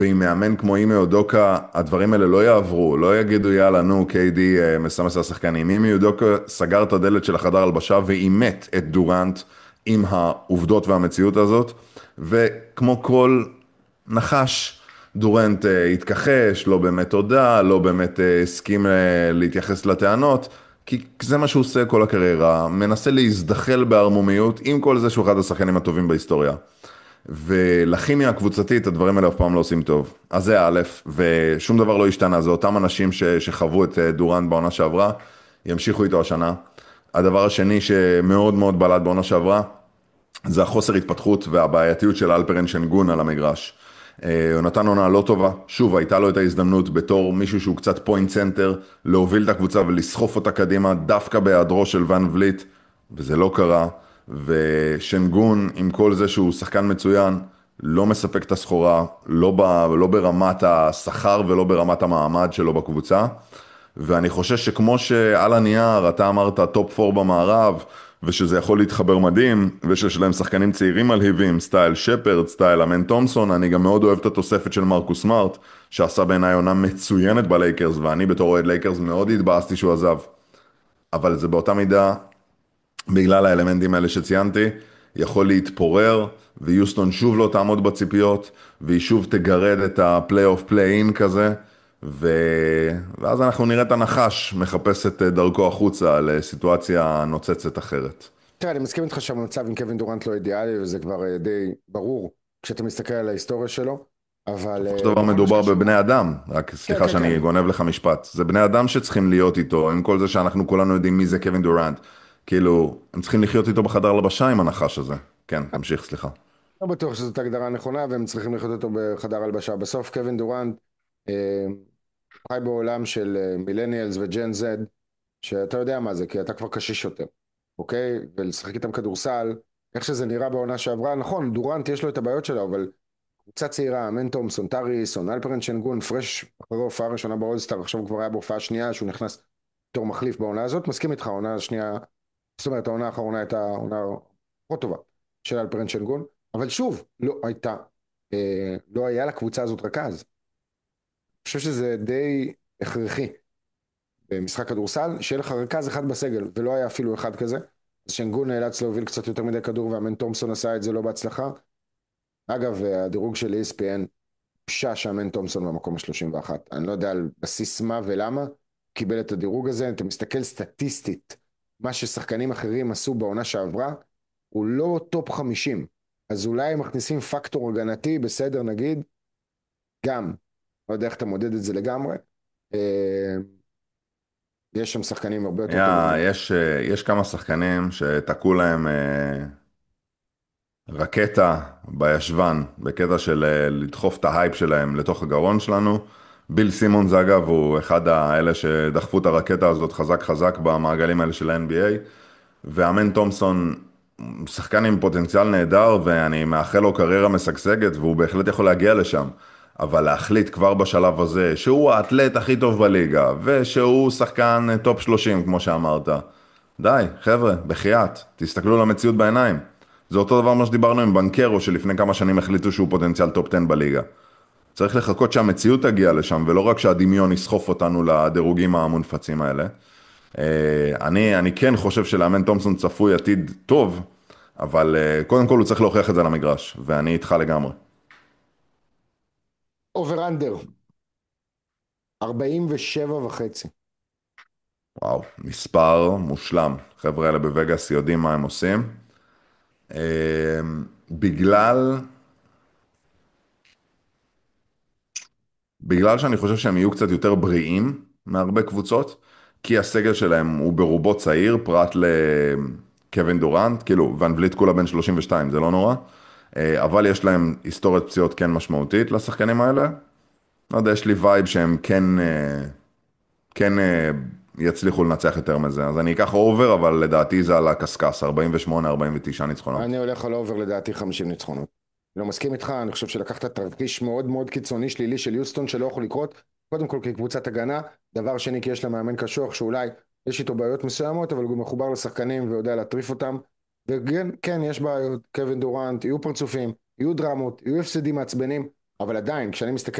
ועם מאמן כמו אימי אודוקה, הדברים האלה לא יעברו, לא יגידו יאללה נו, קיידי מסמס על השחקנים. אימי אודוקה סגר את הדלת של החדר הלבשה ואימת את דורנט עם העובדות והמציאות הזאת, וכמו כל נחש, דורנט התכחש, לא באמת הודה, לא באמת הסכים להתייחס לטענות, כי זה מה שהוא עושה כל הקריירה, מנסה להזדחל בערמומיות, עם כל זה שהוא אחד השחקנים הטובים בהיסטוריה. ולכימיה הקבוצתית הדברים האלה אף פעם לא עושים טוב. אז זה א', ושום דבר לא השתנה, זה אותם אנשים שחוו את דורנט בעונה שעברה, ימשיכו איתו השנה. הדבר השני שמאוד מאוד בלט בעונה שעברה, זה החוסר התפתחות והבעייתיות של אלפרן שנגון על המגרש. הוא נתן עונה לא טובה, שוב הייתה לו את ההזדמנות בתור מישהו שהוא קצת פוינט סנטר, להוביל את הקבוצה ולסחוף אותה קדימה דווקא בהיעדרו של ון וליט, וזה לא קרה, ושנגון עם כל זה שהוא שחקן מצוין, לא מספק את הסחורה, לא ברמת השכר ולא ברמת המעמד שלו בקבוצה, ואני חושש שכמו שעל הנייר אתה אמרת טופ 4 במערב, ושזה יכול להתחבר מדהים, ושיש להם שחקנים צעירים מלהיבים, סטייל שפרד, סטייל אמן תומסון, אני גם מאוד אוהב את התוספת של מרקוס סמארט, שעשה בעיניי עונה מצוינת בלייקרס, ואני בתור אוהד לייקרס מאוד התבאסתי שהוא עזב. אבל זה באותה מידה, בגלל האלמנטים האלה שציינתי, יכול להתפורר, ויוסטון שוב לא תעמוד בציפיות, והיא שוב תגרד את הפליי-אוף פליי-אין כזה, ו... ואז אנחנו נראה את הנחש מחפש את דרכו החוצה לסיטואציה נוצצת אחרת. תראה, אני מסכים איתך שהמצב עם קווין דורנט לא אידיאלי, וזה כבר די ברור כשאתה מסתכל על ההיסטוריה שלו, אבל בסופו של דבר בכל מה מדובר שקשור... בבני אדם, רק כן, סליחה כן, כן. שאני גונב לך משפט, זה בני אדם שצריכים להיות איתו, עם כל זה שאנחנו כולנו יודעים מי זה קווין דורנט, כאילו, הם צריכים לחיות איתו בחדר לבשה עם הנחש הזה. כן, תמשיך, סליחה. לא בטוח שזאת הגדרה נכונה, והם צריכים לחיות אותו בחדר הלבשה. בסוף קווין דורנט אה, חי בעולם של מילניאלס וג'ן זד, שאתה יודע מה זה, כי אתה כבר קשיש יותר, אוקיי? ולשחק איתם כדורסל, איך שזה נראה בעונה שעברה, נכון, דורנט יש לו את הבעיות שלו, אבל קבוצה צעירה, אמן תומפסון, טאריסון, אלפרן שנגון, פרש אחרי הופעה ראשונה באולסטאר, עכשיו כבר היה בהופעה שנייה שהוא נכנס בתור מחליף בעונה הזאת, מסכים איתך, העונה השנייה, זאת אומרת העונה האחרונה הייתה עונה פחות טובה של אלפרן שנגון, אבל שוב, לא הייתה, לא היה לקבוצה הזאת רכז. אני חושב שזה די הכרחי במשחק כדורסל, שיהיה לך רכז אחד בסגל, ולא היה אפילו אחד כזה, אז שנגון נאלץ להוביל קצת יותר מדי כדור, ואמן תומפסון עשה את זה לא בהצלחה. אגב, הדירוג של ESPN בושה שאמן תומסון במקום ה-31. אני לא יודע על בסיס מה ולמה קיבל את הדירוג הזה. אתה מסתכל סטטיסטית, מה ששחקנים אחרים עשו בעונה שעברה, הוא לא טופ 50. אז אולי הם מכניסים פקטור הגנתי, בסדר נגיד, גם, לא יודע איך אתה מודד את זה לגמרי. אה, יש שם שחקנים הרבה יותר טובים ממנו. יש כמה שחקנים שתקעו להם רקטה בישבן, בקטע של לדחוף את ההייפ שלהם לתוך הגרון שלנו. ביל סימונס אגב הוא אחד האלה שדחפו את הרקטה הזאת חזק חזק במעגלים האלה של ה-NBA, ואמן תומפסון שחקן עם פוטנציאל נהדר ואני מאחל לו קריירה משגשגת והוא בהחלט יכול להגיע לשם, אבל להחליט כבר בשלב הזה שהוא האתלט הכי טוב בליגה ושהוא שחקן טופ 30 כמו שאמרת, די חבר'ה בחייאת, תסתכלו על המציאות בעיניים. זה אותו דבר מה שדיברנו עם בנקרו שלפני כמה שנים החליטו שהוא פוטנציאל טופ 10 בליגה. צריך לחכות שהמציאות תגיע לשם ולא רק שהדמיון יסחוף אותנו לדירוגים המונפצים האלה. אני כן חושב שלאמן תומפסון צפוי עתיד טוב, אבל קודם כל הוא צריך להוכיח את זה למגרש, ואני איתך לגמרי. אובר אנדר, 47 וחצי. וואו, מספר מושלם. חבר'ה האלה בווגאס יודעים מה הם עושים. בגלל, בגלל שאני חושב שהם יהיו קצת יותר בריאים מהרבה קבוצות, כי הסגל שלהם הוא ברובו צעיר, פרט לקווין דורנט, כאילו, ון וליט כולה בן 32, זה לא נורא, אבל יש להם היסטוריית פציעות כן משמעותית לשחקנים האלה. לא יודע, יש לי וייב שהם כן יצליחו לנצח יותר מזה. אז אני אקח אובר, אבל לדעתי זה על הקסקס, 48-49 ניצחונות. אני הולך על אובר לדעתי 50 ניצחונות. אני לא מסכים איתך, אני חושב שלקחת תרחיש מאוד מאוד קיצוני שלילי של יוסטון שלא יכול לקרות, קודם כל כקבוצת הגנה, דבר שני כי יש לה מאמן קשוח שאולי יש איתו בעיות מסוימות, אבל הוא מחובר לשחקנים ויודע להטריף אותם, וכן, כן, יש בעיות, קווין דורנט, יהיו פרצופים, יהיו דרמות, יהיו הפסדים מעצבנים, אבל עדיין, כשאני מסתכל